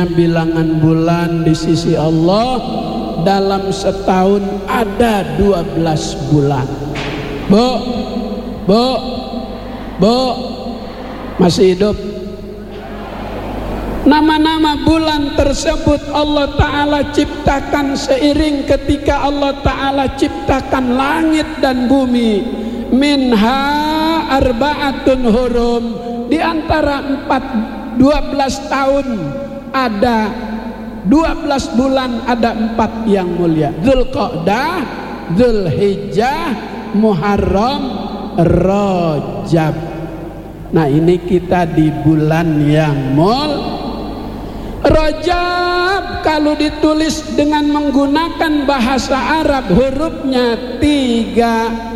bilangan bulan di sisi Allah dalam setahun ada 12 bulan. Bu, masih hidup? Nama-nama bulan tersebut Allah Ta'ala ciptakan seiring ketika Allah Ta'ala ciptakan langit dan bumi. Minha arba'atun hurum, di antara 12 tahun ada 12 bulan, ada 4 yang mulia. Dzulqa'dah, Dzulhijjah, Muharram, Rajab. Nah, ini kita di bulan yang Rajab kalau ditulis dengan menggunakan bahasa Arab hurufnya 3,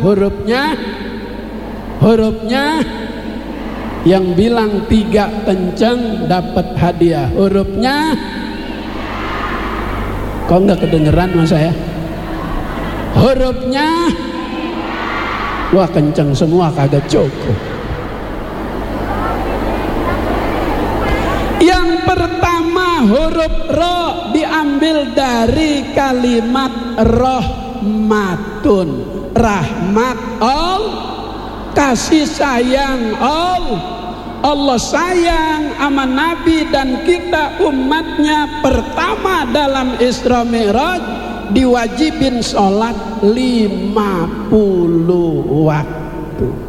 hurufnya yang bilang 3 kenceng dapat hadiah. Hurufnya kok nggak kedengeran mas saya? Hurufnya wah kenceng semua kagak cukup. Yang pertama huruf Ra diambil dari kalimat rahmatun, rahmat Allah, kasih sayang Allah sayang sama Nabi dan kita umatnya. Pertama dalam Isra Mi'raj diwajibin sholat 50 waktu.